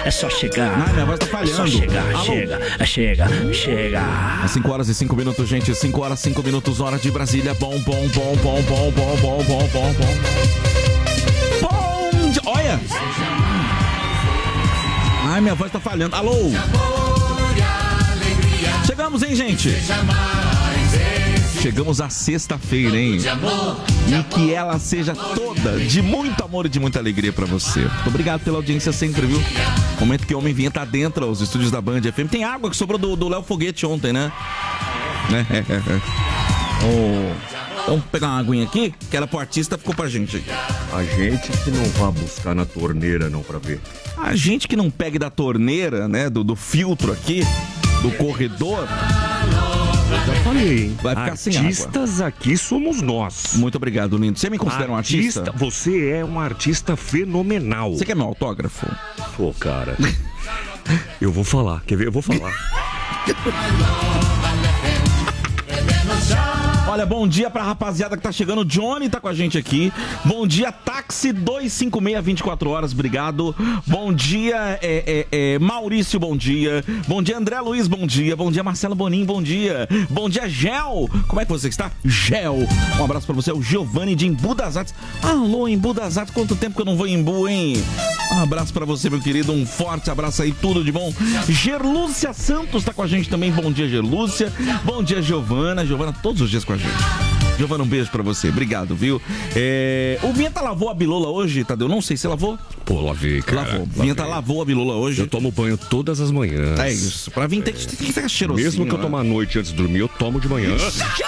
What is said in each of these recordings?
É só chegar. Ai, minha voz tá falhando. É só chegar, Alô? chega. Às 5 horas e 5 minutos, gente. 5 horas e 5 minutos, hora de Brasília. Bom. Olha! Ai, minha voz tá falhando. Alô? Chegamos, hein, gente? Chegamos à sexta-feira, hein? E que ela seja toda de muito amor e de muita alegria pra você. Muito obrigado pela audiência sempre, viu? Momento que o homem vinha tá dentro aos estúdios da Band FM. Tem água que sobrou do Léo Foguete ontem, né? Vamos pegar uma aguinha aqui, que era pro artista, ficou pra gente. A gente que não vai buscar na torneira, não, pra ver. A gente que não pegue da torneira, né? Do filtro aqui, do corredor. Já falei, hein? Vai ficar sem água. Artistas aqui somos nós. Muito obrigado, lindo. Você me considera um artista? Você é um artista fenomenal. Você quer meu autógrafo? Pô, cara. Eu vou falar. Quer ver? Eu vou falar. Olha, bom dia pra rapaziada que tá chegando. O Johnny tá com a gente aqui. Bom dia, Táxi 256, 24 horas, obrigado. Bom dia, Maurício, bom dia. Bom dia, André Luiz, bom dia. Bom dia, Marcelo Bonin, bom dia. Bom dia, Gel. Como é que você está? Gel. Um abraço pra você, o Giovanni de Embu das Artes. Alô, Embu das Artes, quanto tempo que eu não vou em Embu, hein? Um abraço pra você, meu querido. Um forte abraço aí, tudo de bom. Gerlúcia Santos tá com a gente também. Bom dia, Gerlúcia. Bom dia, Giovana. Giovana, todos os dias com a gente. Giovana, um beijo pra você. Obrigado, viu? O Vinheta lavou a bilola hoje, Tadeu? Não sei se lavou. Pô, lavei, cara. Lavou. Vinheta lavou a bilola hoje. Eu tomo banho todas as manhãs. É isso. Pra vir tem que estar cheirosinho. Mesmo que eu tomar à noite antes de dormir, eu tomo de manhã.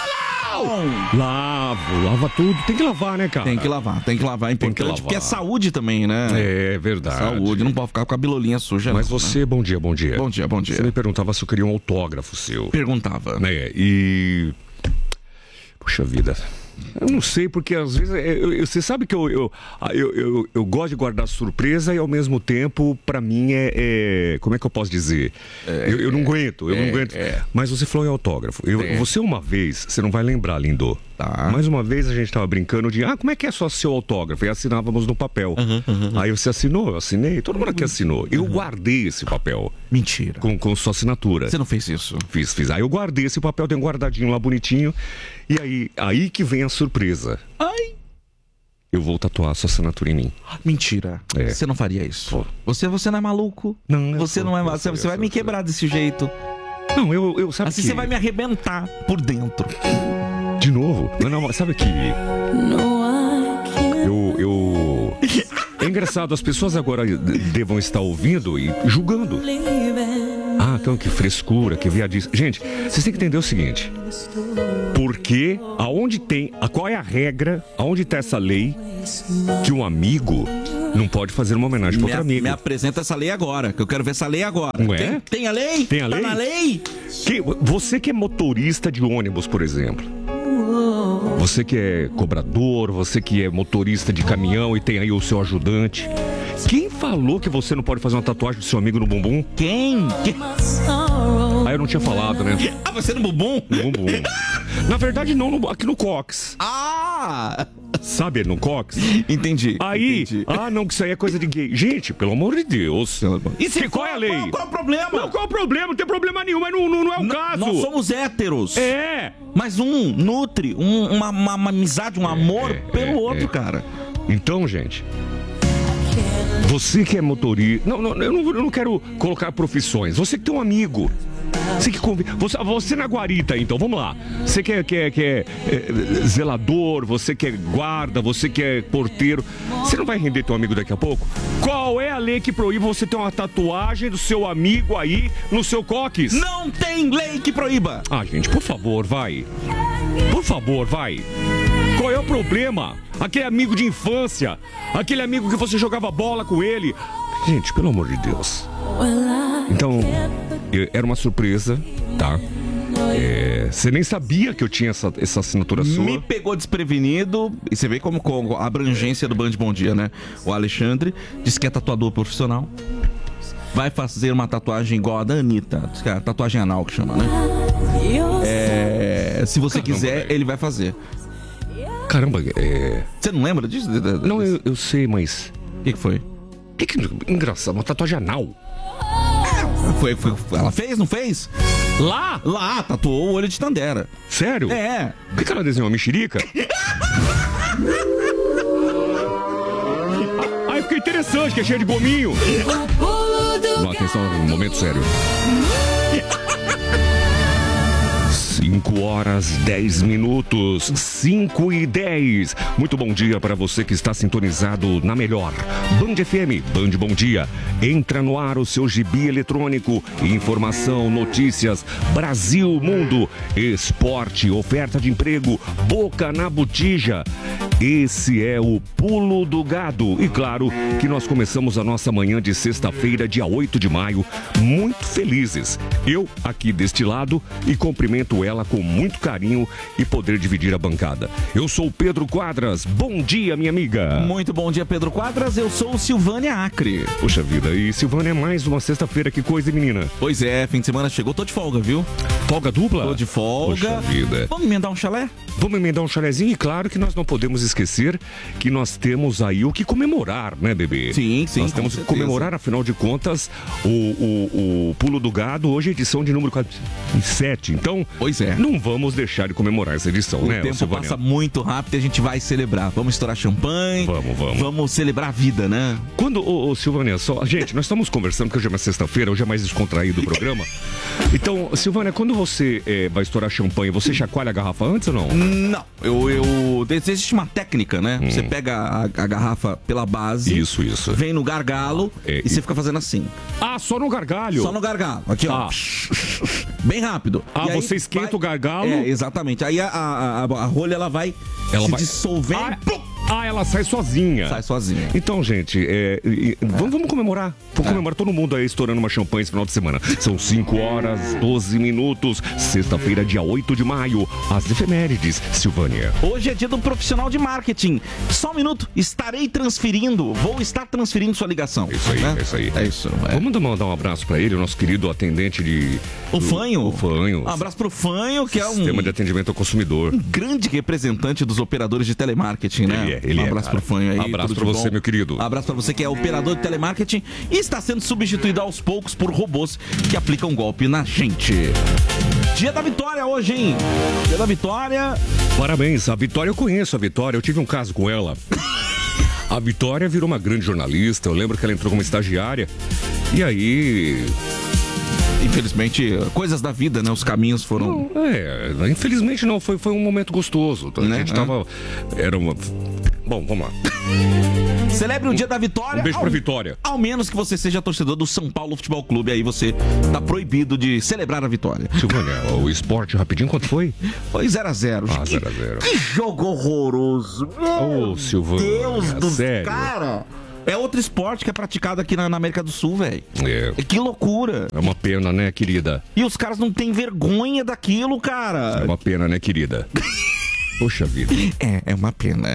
Lava tudo. Tem que lavar, né, cara? Tem que lavar. É importante, porque é saúde também, né? É verdade. Saúde, não pode ficar com a bilolinha suja. Mas não, você, né? Bom dia. Bom dia. Você me perguntava se eu queria um autógrafo seu. Perguntava. E... Puxa vida. Eu não sei, porque às vezes... você sabe que eu gosto de guardar surpresa e ao mesmo tempo, pra mim, como é que eu posso dizer? Eu não aguento, Mas você falou em autógrafo. Você uma vez, você não vai lembrar, lindo. Tá. Mais uma vez a gente tava brincando de, como é que é só seu autógrafo? E assinávamos no papel. Aí você assinou, eu assinei, todo mundo aqui assinou. Eu guardei esse papel. Mentira. Com sua assinatura. Você não fez isso? Fiz. Aí eu guardei esse papel, tenho guardadinho lá bonitinho. E aí que vem a surpresa. Ai! Eu vou tatuar a sua assinatura em mim. Mentira. Você não faria isso. Pô. Você não é maluco? Não. Você não é maluco. Você vai me quebrar desse jeito. Não, eu sabe assim que... você vai me arrebentar por dentro. De novo? Não, sabe que... É engraçado, as pessoas agora devam estar ouvindo e julgando. Então que frescura, que viadice. Gente, vocês têm que entender o seguinte. Porque qual é a regra, aonde está essa lei que um amigo não pode fazer uma homenagem para outro amigo? Me apresenta essa lei agora, que eu quero ver essa lei agora. Não é? Tem a lei? Tem a lei? Tá na lei? Você que é motorista de ônibus, por exemplo. Você que é cobrador, você que é motorista de caminhão e tem aí o seu ajudante. Quem falou que você não pode fazer uma tatuagem do seu amigo no bumbum? Quem? Eu não tinha falado, né? Você no bumbum? No bumbum. Na verdade, não, aqui no cox. Sabe, no cox? Entendi. Entendi. Não, que isso aí é coisa de gay. Gente, pelo amor de Deus. E qual é a lei? Qual é o problema? Não, qual é o problema? Não tem problema nenhum, mas não é o caso. Nós somos héteros. Mas um nutre uma amizade, um amor pelo outro, cara. Então, gente... Você que é motorista... Não, eu não quero colocar profissões. Você que tem um amigo. Você na guarita, então, vamos lá. Você que é zelador, você que é guarda, você que é porteiro. Você não vai render teu amigo daqui a pouco? Qual é a lei que proíbe você ter uma tatuagem do seu amigo aí no seu coques? Não tem lei que proíba. Gente, por favor, vai. Por favor, vai. Qual é o problema? Aquele amigo de infância, aquele amigo que você jogava bola com ele. Gente, pelo amor de Deus. Então, era uma surpresa, tá? Você nem sabia que eu tinha essa assinatura sua. Me pegou desprevenido. E você vê como a abrangência do Band Bom Dia, né? O Alexandre disse que é tatuador profissional. Vai fazer uma tatuagem igual a da Anitta. Diz que é a tatuagem anal que chama, né? Se você quiser, ele vai fazer. Caramba, Você não lembra disso? Não, eu sei, mas... O que foi? Que engraçado, uma tatuagem anal. Ela fez, não fez? Lá, tatuou o olho de Tandera. Sério? É. Por que ela desenhou uma mexerica? Ai, fica interessante, que é cheio de gominho. Não, atenção, um momento sério. 5h10, 5h10. Muito bom dia para você que está sintonizado na melhor Band FM, Band Bom Dia. Entra no ar o seu gibi eletrônico, informação, notícias, Brasil, mundo, esporte, oferta de emprego, boca na botija. Esse é o Pulo do Gado. E claro que nós começamos a nossa manhã de sexta-feira, dia 8 de maio, muito felizes. Eu aqui deste lado e cumprimento ela com muito carinho e poder dividir a bancada. Eu sou o Pedro Quadras. Bom dia, minha amiga. Muito bom dia, Pedro Quadras. Eu sou o Silvânia Acre. Puxa vida, e Silvânia, é mais uma sexta-feira, que coisa, hein, menina? Pois é, fim de semana chegou, tô de folga, viu? Folga dupla? Tô de folga. Puxa vida. Vamos emendar um chalé? Vamos emendar um chalézinho, e claro que nós não podemos esquecer que nós temos aí o que comemorar, né, bebê? Sim, nós temos que comemorar, afinal de contas, o Pulo do Gado, hoje é edição de número 7, então pois é, não vamos deixar de comemorar essa edição, né? O tempo passa muito rápido e a gente vai celebrar, vamos estourar champanhe, vamos celebrar a vida, né? Quando, Silvânia, gente, nós estamos conversando, que hoje é uma sexta-feira, hoje é mais descontraído o programa, então, Silvânia, quando você vai estourar champanhe, você chacoalha a garrafa antes ou não? Não, existe uma técnica, né? Você pega a garrafa pela base. Isso. Vem no gargalo e você fica fazendo assim. Ah, só no gargalho? Só no gargalo. Aqui, ó. Bem rápido. Ah, você esquenta o gargalo? É, exatamente. Aí a rolha, ela vai dissolvendo. Ela sai sozinha. Sai sozinha. Então, gente, vamos comemorar. Vamos comemorar, todo mundo aí estourando uma champanhe esse final de semana. São 5h12. Sexta-feira, dia 8 de maio. As efemérides, Silvânia. Hoje é dia do profissional de marketing. Só um minuto. Vou estar transferindo sua ligação. Isso aí, né? É isso aí. É isso. Vamos mandar um abraço pra ele, o nosso querido atendente de... O Fanho? O Fanho. Um abraço pro Fanho, que é um... Sistema de atendimento ao consumidor. Um grande representante dos operadores de telemarketing, né? Ele um abraço pro Fanho aí. Abraço pra você, meu querido. Um abraço pra você que é operador de telemarketing e está sendo substituído aos poucos por robôs que aplicam golpe na gente. Dia da Vitória hoje, hein? Dia da Vitória. Parabéns. A Vitória, eu conheço a Vitória. Eu tive um caso com ela. A Vitória virou uma grande jornalista. Eu lembro que ela entrou como estagiária. E aí... Infelizmente, coisas da vida, né? Os caminhos foram... Não, infelizmente não. Foi um momento gostoso. A gente tava... Era uma... Bom, vamos lá. Celebre o dia da Vitória. Um beijo pra Vitória. Ao menos que você seja torcedor do São Paulo Futebol Clube. Aí você tá proibido de celebrar a vitória. Silvânia, o esporte rapidinho, quanto foi? Foi 0x0. 0x0. Que jogo horroroso. Meu Silvânia, Deus do sério? Cara. É outro esporte que é praticado aqui na América do Sul, velho. Que loucura. É uma pena, né, querida? E os caras não têm vergonha daquilo, cara. É uma pena, né, querida? Poxa vida. É uma pena.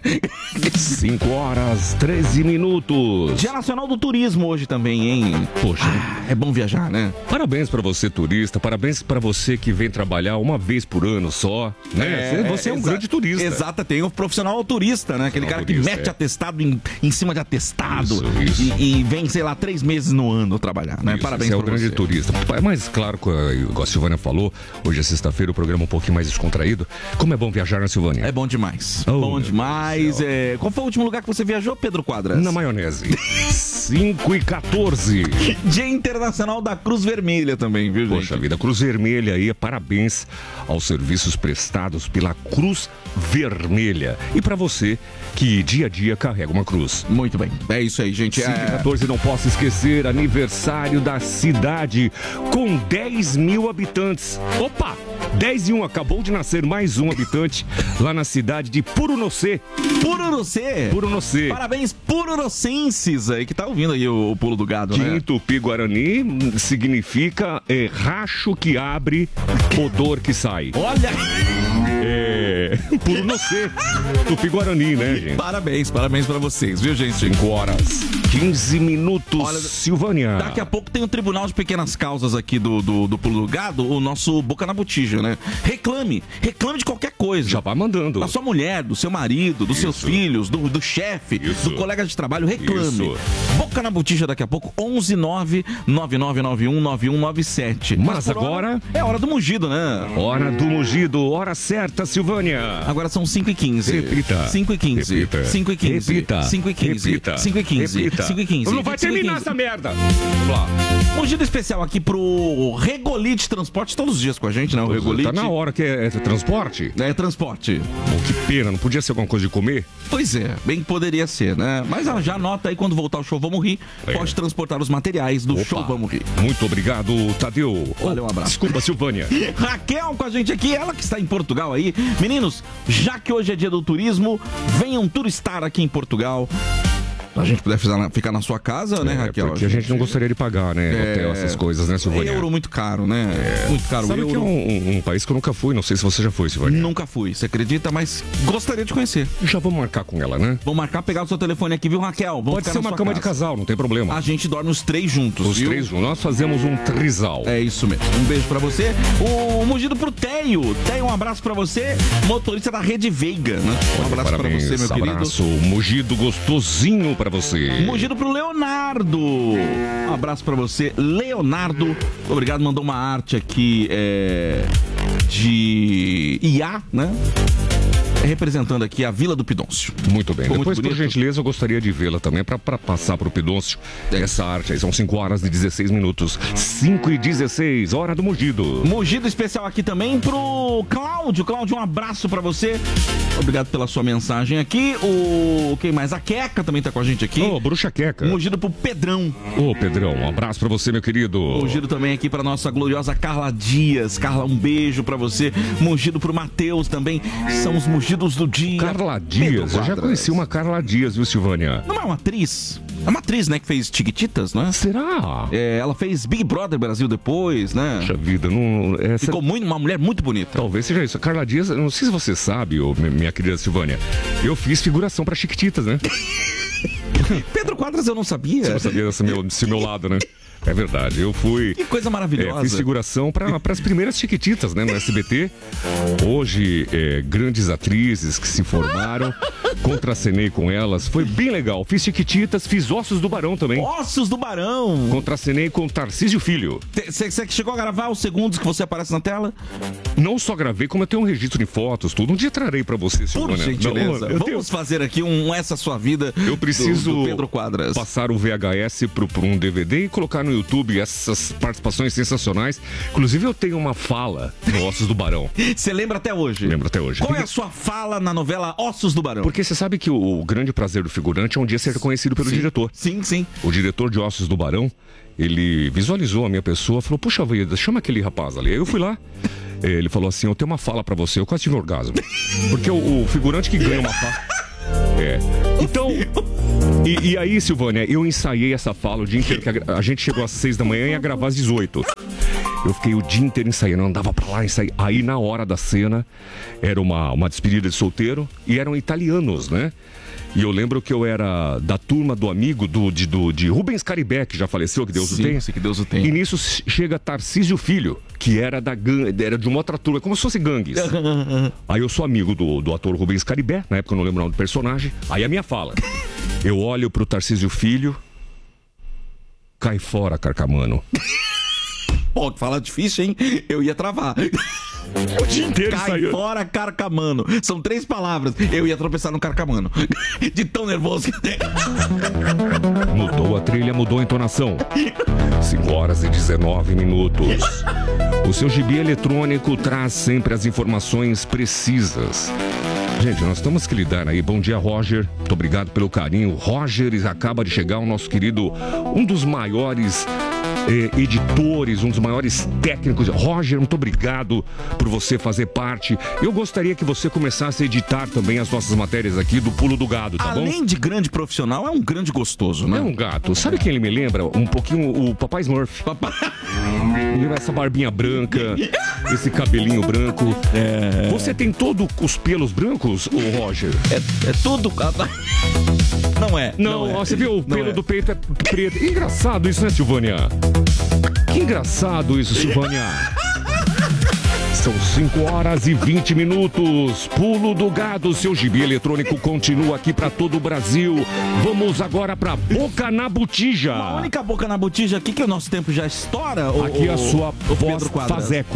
5h13. Dia Nacional do Turismo hoje também, hein? Poxa. É bom viajar, né? Parabéns pra você, turista. Parabéns pra você que vem trabalhar uma vez por ano só, né? Você é um grande turista. Exato, tem o profissional turista, né? Aquele cara que mete atestado em cima de atestado. Isso. E vem, sei lá, 3 meses no ano trabalhar, né? Parabéns pra você. É o grande turista. É mais claro, igual a Silvânia falou, hoje é sexta-feira, o programa é um pouquinho mais descontraído. Como é bom viajar, né, Silvânia? É bom demais. Bom demais. Qual foi o último lugar que você viajou, Pedro Quadras? Na maionese. 5h14. Dia Internacional da Cruz Vermelha também, viu, gente? Poxa vida, Cruz Vermelha aí, parabéns aos serviços prestados pela Cruz Vermelha. E pra você que dia a dia carrega uma cruz. Muito bem, é isso aí, gente. 5h14, não posso esquecer, aniversário da cidade com 10 mil habitantes. Opa! 10 e 1, acabou de nascer mais um habitante lá na cidade de Purunocê. Purunocê. Parabéns, purunocenses aí, que tá ouvindo aí o Pulo do Gado, né? Que em Tupi-Guarani significa racho que abre, odor que sai. Olha! Purunocê. Tupi-Guarani, né, gente? Parabéns pra vocês, viu, gente? 5h. 15 minutos, Olha, Silvânia. Daqui a pouco tem um tribunal de pequenas causas aqui do Pulo do Gado, o nosso Boca na Botija, né? Reclame de qualquer coisa. Já vai mandando. Da sua mulher, do seu marido, dos seus filhos, do chefe, do colega de trabalho, reclame. Isso. Boca na Botija daqui a pouco, 11999919197. Mas agora... É hora do mugido, né? Hora do mugido, hora certa, Silvânia. Agora são 5h15. Repita. 5h15. Repita. 5h15. Repita. 5h15. Repita. 5h15. Repita. 5h15. Não vai terminar essa merda. Vamos lá. Mugido especial aqui pro Regolite Transporte, todos os dias com a gente, né? O Regolite. Tá na hora que é transporte? É transporte. Oh, que pena, não podia ser alguma coisa de comer? Pois é, bem que poderia ser, né? Mas já anota aí, quando voltar o show Vamos Rir, pode transportar os materiais do show Vamos Rir. Muito obrigado, Tadeu. Valeu, um abraço. Desculpa, Silvânia. Raquel com a gente aqui, ela que está em Portugal aí. Meninos, já que hoje é dia do turismo, venham turistar aqui em Portugal. A gente puder ficar na sua casa, né, Raquel? Porque a gente não gostaria de pagar, né? Hotel, essas coisas, né, Silvânia? Euro muito caro, né? Muito caro. Sabe euro. que é um país que eu nunca fui, não sei se você já foi, Silvânia. Nunca fui, você acredita? Mas gostaria de conhecer. Já vamos marcar com ela, né? Vamos marcar, pegar o seu telefone aqui, viu, Raquel? Vamos Pode ser uma cama de casal, não tem problema. A gente dorme os três juntos, Os viu? três juntos, nós fazemos um trisal. É isso mesmo. Um beijo pra você. O mugido pro Teio. Teio, um abraço pra você. Motorista da Rede Veiga, né? Um abraço Parabéns, pra você, meu abraço, querido. mugido gostosinho pra você. Mugido pro Leonardo. Um abraço pra você, Leonardo. Obrigado, mandou uma arte aqui de IA, né? Representando aqui a Vila do Pidôncio. Muito bem. Ficou Depois, muito por bonito. gentileza, eu gostaria de vê-la também para passar pro Pidôncio essa arte aí. São 5 horas e 16 minutos. 5h16, hora do mugido. Mugido especial aqui também pro Cláudio. Cláudio, um abraço pra você. Obrigado pela sua mensagem aqui. Quem mais? A Queca também tá com a gente aqui. Ô, bruxa Queca. Mugido pro Pedrão. Ô, Pedrão, um abraço pra você, meu querido. Mugido também aqui pra nossa gloriosa Carla Dias. Carla, um beijo pra você. Mugido pro Matheus também. São os mugidos do dia. Carla Dias, eu já conheci uma Carla Dias, viu, Silvânia? Não é uma atriz? É uma atriz, né, que fez Chiquititas, não é? Será? É, ela fez Big Brother Brasil depois, né? Puxa vida, não... Ficou uma mulher muito bonita. Talvez seja isso. A Carla Dias, eu não sei se você sabe, minha querida Silvânia, eu fiz figuração pra Chiquititas, né? Pedro Quadras eu não sabia. Você não sabia desse meu lado, né? É verdade, eu fui... Que coisa maravilhosa. Fiz figuração para as primeiras Chiquititas, né, no SBT. Hoje, grandes atrizes que se formaram, contracenei com elas, foi bem legal. Fiz Chiquititas, fiz Ossos do Barão também. Ossos do Barão. Contracenei com Tarcísio Filho. Você chegou a gravar os segundos que você aparece na tela? Não só gravei, como eu tenho um registro de fotos, tudo. Um dia trarei para você, Por Silvânia. gentileza. Não, Vamos fazer aqui Essa Sua Vida. Eu preciso do Pedro Quadras. passar o VHS por um DVD e colocar no YouTube essas participações sensacionais. Inclusive, eu tenho uma fala no Ossos do Barão. Você lembra até hoje? Lembro até hoje. Qual é a sua fala na novela Ossos do Barão? Porque você sabe que o grande prazer do figurante é um dia ser reconhecido pelo diretor. Sim, sim. O diretor de Ossos do Barão, ele visualizou a minha pessoa, falou, puxa vida, chama aquele rapaz ali. Aí eu fui lá, ele falou assim, eu tenho uma fala pra você, eu quase tive um orgasmo. Porque o figurante que ganha uma fala... Então, e aí, Silvânia, eu ensaiei essa fala o dia inteiro, que a gente chegou às 6 da manhã e ia gravar às 18. Eu fiquei o dia inteiro ensaiando, andava pra lá, ensaiando. Aí, na hora da cena, era uma despedida de solteiro e eram italianos, né? E eu lembro que eu era da turma do amigo de Rubens Caribé, que já faleceu, que Deus o tenha. Que Deus o tenha. E nisso chega Tarcísio Filho, que era era de uma outra turma, como se fosse gangues. Aí eu sou amigo do ator Rubens Caribé, na época eu não lembro o nome do personagem. Aí a minha fala. Eu olho pro Tarcísio Filho, cai fora, Carcamano. Pô, que fala difícil, hein? Eu ia travar. O dia inteiro Cai saiu. fora, Carcamano. São 3 palavras. Eu ia tropeçar no Carcamano. De tão nervoso que... Mudou a trilha, mudou a entonação. 5 horas e 19 minutos. O seu gibi eletrônico traz sempre as informações precisas. Gente, nós temos que lidar aí. Bom dia, Roger. Muito obrigado pelo carinho. Roger, acaba de chegar o nosso querido, um dos maiores editores, um dos maiores técnicos. Roger, muito obrigado por você fazer parte. Eu gostaria que você começasse a editar também as nossas matérias aqui do Pulo do Gado, tá bom? Além de grande profissional, é um grande gostoso, né? É um gato. Sabe quem ele me lembra? Um pouquinho o Papai Smurf. Essa barbinha branca, esse cabelinho branco. Você tem todos os pelos brancos, ô Roger? É tudo... Não é. Não, ó, você viu? O pelo do peito é preto. Engraçado isso, né, Silvânia? Que engraçado isso, Silvânia. São 5 horas e 20 minutos. Pulo do Gado, seu gibi eletrônico continua aqui pra todo o Brasil. Vamos agora pra Boca na Botija. A única boca na botija aqui que o nosso tempo já estoura. Aqui a sua o voz Pedro Quadras. faz eco.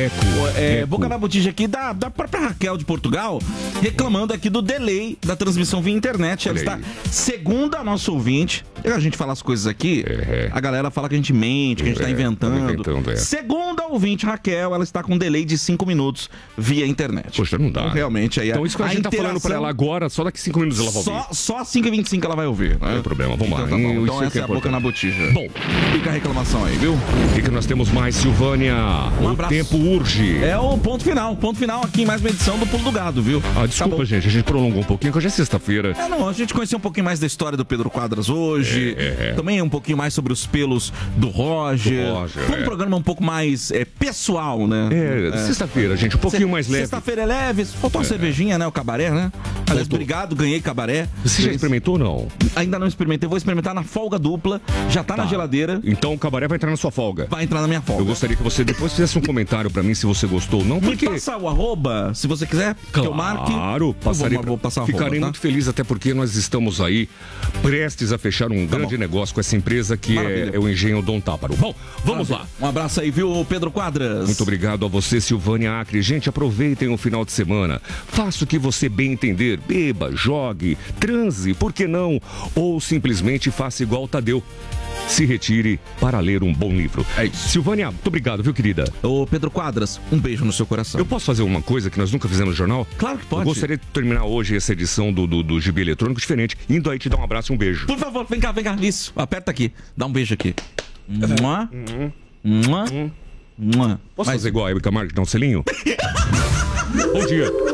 Eco. Boca na botija aqui da própria Raquel de Portugal, reclamando aqui do delay da transmissão via internet. Ela está, segundo a nossa ouvinte, a gente fala as coisas aqui, a galera fala que a gente mente, que a gente está inventando. Segundo a ouvinte Raquel, ela está com um delay de 5 minutos via internet. Poxa, não dá. Então, realmente, aí então isso que a gente tá falando pra ela agora, só daqui 5 minutos ela vai ouvir. Só 5h25 ela vai ouvir. Não tem problema, vamos lá. Então, tá bom. Então Isso essa é a boca na botija. Bom, fica a reclamação aí, viu? O que nós temos mais, Silvânia? Um o abraço. tempo urge. É o ponto final aqui em mais uma edição do Pulo do Gado, viu? Desculpa, gente, a gente prolongou um pouquinho, que hoje é sexta-feira. Não, a gente conheceu um pouquinho mais da história do Pedro Quadras hoje, também um pouquinho mais sobre os pelos do Roger. Foi um programa um pouco mais pessoal, né? Sexta-feira, gente, um pouquinho mais leve. Sexta-feira é leve, faltou uma cervejinha, né? O cabaré, né? Aliás, obrigado, ganhei cabaré. Você já experimentou ou não? Ainda não experimentei, vou experimentar na folga dupla, já tá na geladeira. Então o cabaré vai entrar na sua folga. Vai entrar na minha folga. Eu gostaria que você depois fizesse um comentário pra mim se você gostou ou não, porque... Me passa o arroba, se você quiser, que eu marque. Claro, passarei, vou passar o ficarei arroba, tá? muito feliz, até porque nós estamos aí prestes a fechar um grande negócio com essa empresa que é o Engenho Dom Táparo. Bom, vamos lá. Um abraço aí, viu, Pedro Quadras? Muito obrigado a você, Silvânia Acre. Gente, aproveitem o final de semana. Faça o que você bem entender. Beba, jogue, transe, por que não? Ou simplesmente faça igual o Tadeu. Se retire para ler um bom livro. É isso. Silvânia, muito obrigado, viu, querida? Ô, Pedro Quadras, um beijo no seu coração. Eu posso fazer uma coisa que nós nunca fizemos no jornal? Claro que pode. Eu gostaria de terminar hoje essa edição do Gibi Eletrônico diferente, indo aí te dar um abraço e um beijo. Por favor, vem cá. Isso, aperta aqui. Dá um beijo aqui. Mua. Mua. Mua. Posso fazer igual a Hebe Camargo, que dá um selinho? Bom dia.